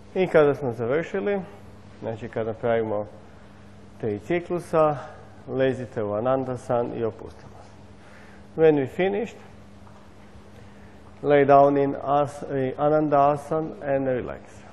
I kada smo završili, znači kada napravimo 3 ciklusa, lezite u Anandasan i opustimo se. When we finished, lay down in Anandasan and relax.